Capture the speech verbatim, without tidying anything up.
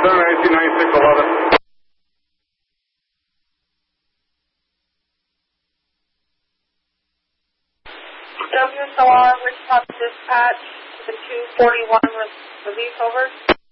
seven, A C ninety-six eleven. W S O R, Richmond Dispatch, the two forty-one relief over.